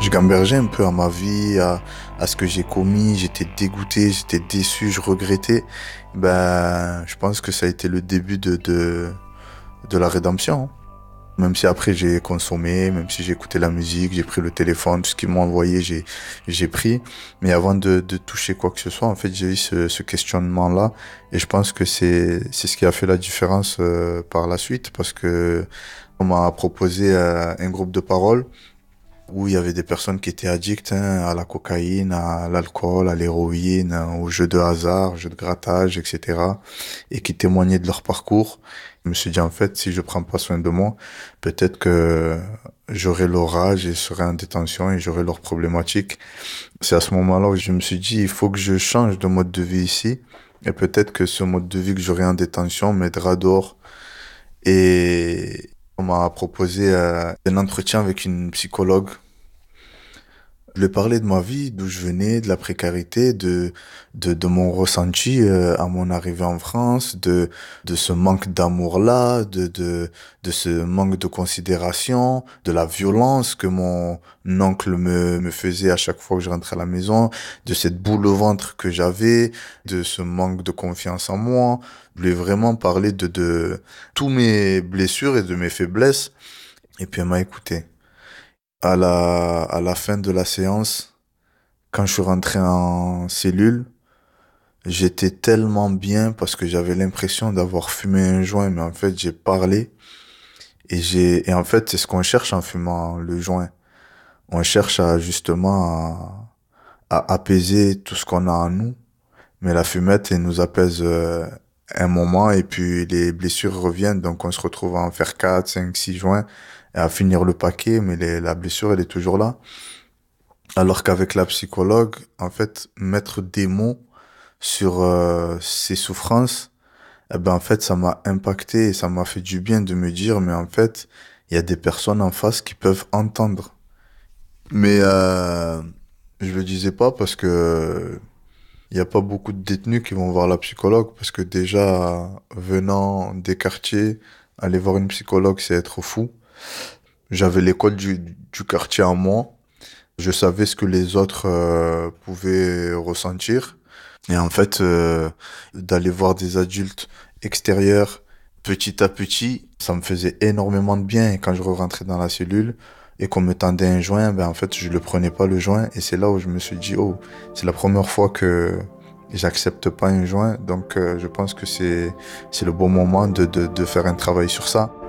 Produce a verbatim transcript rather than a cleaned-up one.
Je gambergeais un peu à ma vie, à, à ce que j'ai commis. J'étais dégoûté, j'étais déçu, je regrettais. Ben, je pense que ça a été le début de, de, de la rédemption, hein. Même si après j'ai consommé, même si j'ai écouté la musique, j'ai pris le téléphone, tout ce qu'ils m'ont envoyé, j'ai, j'ai pris. Mais avant de, de toucher quoi que ce soit, en fait, j'ai eu ce, ce questionnement-là. Et je pense que c'est, c'est ce qui a fait la différence euh, par la suite, parce que on m'a proposé euh, un groupe de parole où il y avait des personnes qui étaient addictes, hein, à la cocaïne, à l'alcool, à l'héroïne, hein, aux jeux de hasard, jeux de grattage, et cetera. Et qui témoignaient de leur parcours. Je me suis dit, en fait, si je prends pas soin de moi, peut-être que j'aurai leur âge et serai en détention et j'aurai leurs problématiques. C'est à ce moment-là où je me suis dit, il faut que je change de mode de vie ici. Et peut-être que ce mode de vie que j'aurai en détention m'aidera dehors. Et on m'a proposé euh, un entretien avec une psychologue. Je lui ai parlé de ma vie, d'où je venais, de la précarité, de, de, de mon ressenti euh, à mon arrivée en France, de, de ce manque d'amour-là, de, de, de ce manque de considération, de la violence que mon oncle me, me faisait à chaque fois que je rentrais à la maison, de cette boule au ventre que j'avais, de ce manque de confiance en moi. Je lui ai vraiment parlé de, de tous mes blessures et de mes faiblesses. Et puis elle m'a écouté. À la, à la fin de la séance, quand je suis rentré en cellule, j'étais tellement bien parce que j'avais l'impression d'avoir fumé un joint, mais en fait, j'ai parlé et j'ai, et en fait, c'est ce qu'on cherche en fumant le joint. On cherche à, justement, à, à apaiser tout ce qu'on a en nous, mais la fumette, elle nous apaise, euh, un moment et puis les blessures reviennent, donc on se retrouve à en faire quatre, cinq, six joints et à finir le paquet, mais les, la blessure, elle est toujours là. Alors qu'avec la psychologue, en fait, mettre des mots sur euh, ces souffrances, eh ben en fait, ça m'a impacté et ça m'a fait du bien de me dire, mais en fait, il y a des personnes en face qui peuvent entendre. Mais euh, je le disais pas parce que il y a pas beaucoup de détenus qui vont voir la psychologue parce que déjà venant des quartiers, aller voir une psychologue, c'est être fou. J'avais l'école du, du quartier en moi. Je savais ce que les autres euh, pouvaient ressentir. Et en fait, euh, d'aller voir des adultes extérieurs petit à petit, ça me faisait énormément de bien. Et quand je rentrais dans la cellule et qu'on me tendait un joint, ben en fait, je le prenais pas le joint. Et c'est là où je me suis dit, oh, c'est la première fois que j'accepte pas un joint. Donc, euh, je pense que c'est c'est le bon moment de, de, de faire un travail sur ça.